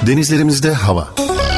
Denizlerimizde hava.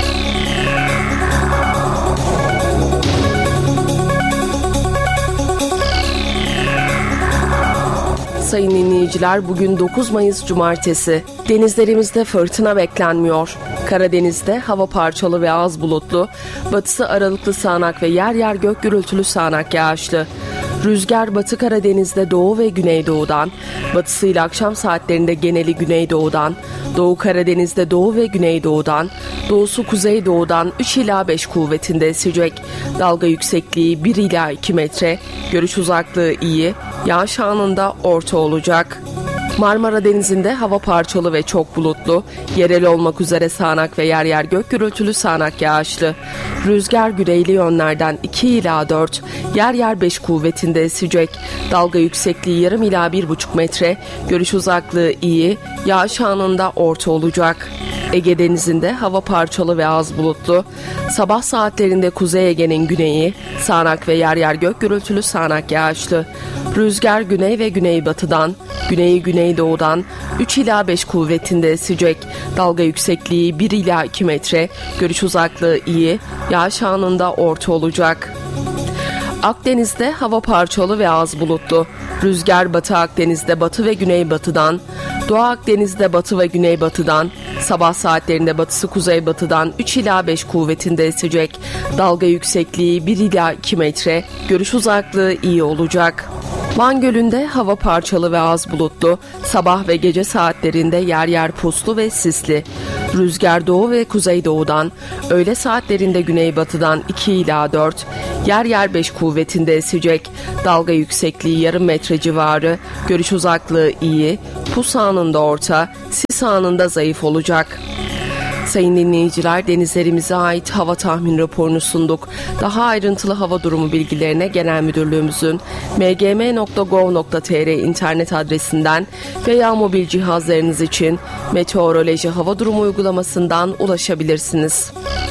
Sayın dinleyiciler, bugün 9 Mayıs Cumartesi. Denizlerimizde fırtına beklenmiyor. Karadeniz'de hava parçalı ve az bulutlu, batısı aralıklı sağanak ve yer yer gök gürültülü sağanak yağışlı. Rüzgar Batı Karadeniz'de doğu ve güneydoğudan, batısıyla akşam saatlerinde geneli güneydoğudan, Doğu Karadeniz'de doğu ve güneydoğudan, doğusu kuzeydoğudan 3 ila 5 kuvvetinde esecek. Dalga yüksekliği 1 ila 2 metre, görüş uzaklığı iyi, yağış anında orta olacak. Marmara Denizi'nde hava parçalı ve çok bulutlu, yerel olmak üzere sağanak ve yer yer gök gürültülü sağanak yağışlı. Rüzgar güneyli yönlerden 2 ila 4, yer yer 5 kuvvetinde esecek. Dalga yüksekliği yarım ila 1,5 metre, görüş uzaklığı iyi, yağış anında orta olacak. Ege Denizi'nde hava parçalı ve az bulutlu. Sabah saatlerinde Kuzey Ege'nin güneyi, sağanak ve yer yer gök gürültülü sağanak yağışlı. Rüzgar güney ve güneybatıdan, güneyi güneydoğudan 3 ila 5 kuvvetinde esecek. Dalga yüksekliği 1 ila 2 metre, görüş uzaklığı iyi, yağış anında orta olacak. Akdeniz'de hava parçalı ve az bulutlu. Rüzgar Batı Akdeniz'de batı ve güneybatıdan, Doğu Akdeniz'de batı ve güneybatıdan, sabah saatlerinde batısı kuzeybatıdan 3 ila 5 kuvvetinde esecek. Dalga yüksekliği 1 ila 2 metre, görüş uzaklığı iyi olacak. Van Gölü'nde hava parçalı ve az bulutlu, sabah ve gece saatlerinde yer yer puslu ve sisli. Rüzgar doğu ve kuzeydoğudan, öğle saatlerinde güneybatıdan 2 ila 4, yer yer 5 kuvvetinde esecek. Dalga yüksekliği yarım metre civarı, görüş uzaklığı iyi, pus anında orta, sis anında zayıf olacak. Sayın dinleyiciler, denizlerimize ait hava tahmin raporunu sunduk. Daha ayrıntılı hava durumu bilgilerine Genel Müdürlüğümüzün mgm.gov.tr internet adresinden veya mobil cihazlarınız için meteoroloji hava durumu uygulamasından ulaşabilirsiniz.